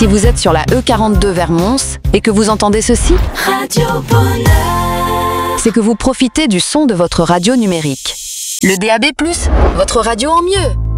Si vous êtes sur la E42 vers Mons et que vous entendez ceci, Radio Bonheur. c'est que vous profitez du son de votre radio numérique. Le DAB+, votre radio en mieux.